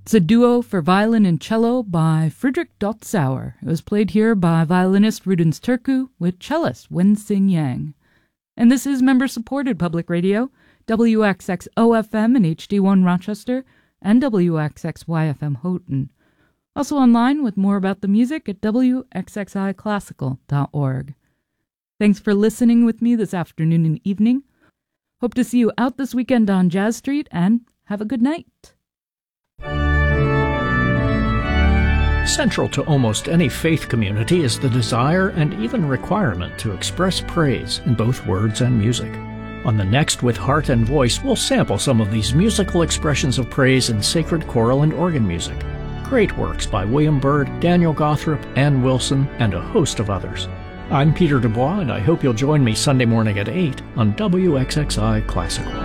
It's a duo for violin and cello by Friedrich Dotzauer. It was played here by violinist Rudens Turku with cellist Wen-Sing Yang. And this is member-supported public radio, WXXO-FM and HD1 Rochester, and WXXY-FM Houghton. Also online with more about the music at WXXIClassical.org. Thanks for listening with me this afternoon and evening. Hope to see you out this weekend on Jazz Street, and have a good night. Central to almost any faith community is the desire and even requirement to express praise in both words and music. On the next With Heart and Voice, we'll sample some of these musical expressions of praise in sacred choral and organ music. Great works by William Byrd, Daniel Gothrop, Ann Wilson, and a host of others. I'm Peter Dubois, and I hope you'll join me Sunday morning at 8 on WXXI Classical.